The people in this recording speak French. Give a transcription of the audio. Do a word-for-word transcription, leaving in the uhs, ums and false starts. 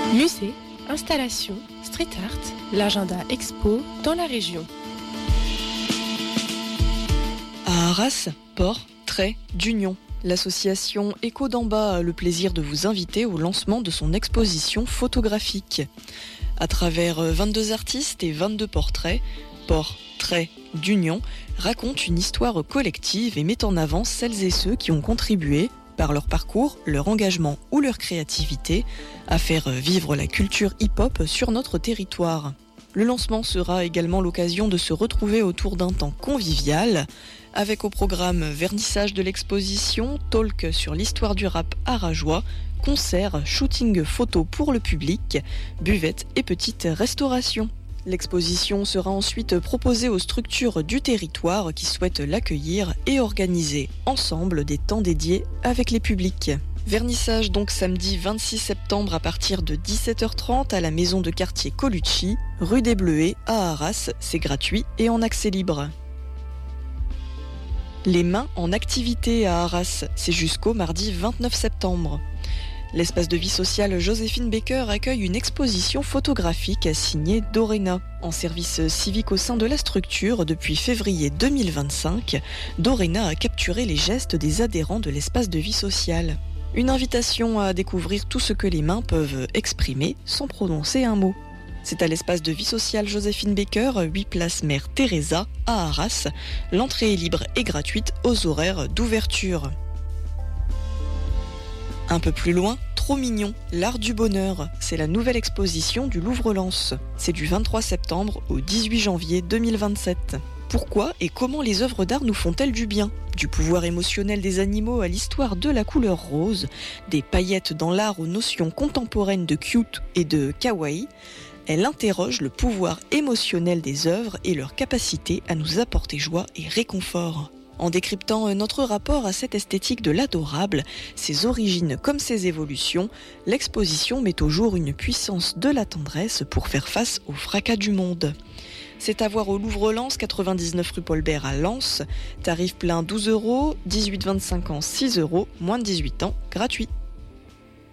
Musée, installation, street art, l'agenda expo dans la région. À Arras, port, trait, d'union. L'association Écho d'en bas a le plaisir de vous inviter au lancement de son exposition photographique. À travers vingt-deux artistes et vingt-deux portraits, port, trait, d'union raconte une histoire collective et met en avant celles et ceux qui ont contribué, par leur parcours, leur engagement ou leur créativité, à faire vivre la culture hip-hop sur notre territoire. Le lancement sera également l'occasion de se retrouver autour d'un temps convivial, avec au programme vernissage de l'exposition, talk sur l'histoire du rap arageois, concerts, shooting photo pour le public, buvette et petite restauration. L'exposition sera ensuite proposée aux structures du territoire qui souhaitent l'accueillir et organiser ensemble des temps dédiés avec les publics. Vernissage donc samedi vingt-six septembre à partir de dix-sept heures trente à la maison de quartier Colucci, rue des Bleuets à Arras. C'est gratuit et en accès libre. Les mains en activité à Arras, c'est jusqu'au mardi vingt-neuf septembre. L'espace de vie sociale Joséphine Baker accueille une exposition photographique signée Dorena. En service civique au sein de la structure depuis février deux mille vingt-cinq, Dorena a capturé les gestes des adhérents de l'espace de vie sociale. Une invitation à découvrir tout ce que les mains peuvent exprimer sans prononcer un mot. C'est à l'espace de vie sociale Joséphine Baker, huit place Mère Teresa, à Arras. L'entrée est libre et gratuite aux horaires d'ouverture. Un peu plus loin, Trop mignon, l'art du bonheur. C'est la nouvelle exposition du Louvre-Lens. C'est du vingt-trois septembre au dix-huit janvier deux mille vingt-sept. Pourquoi et comment les œuvres d'art nous font-elles du bien ? Du pouvoir émotionnel des animaux à l'histoire de la couleur rose, des paillettes dans l'art aux notions contemporaines de cute et de kawaii, elle interroge le pouvoir émotionnel des œuvres et leur capacité à nous apporter joie et réconfort. En décryptant notre rapport à cette esthétique de l'adorable, ses origines comme ses évolutions, l'exposition met au jour une puissance de la tendresse pour faire face au fracas du monde. C'est à voir au Louvre-Lens, quatre-vingt-dix-neuf rue Paul Bert à Lens. Tarif plein douze euros, dix-huit vingt-cinq ans six euros, moins de dix-huit ans, gratuit.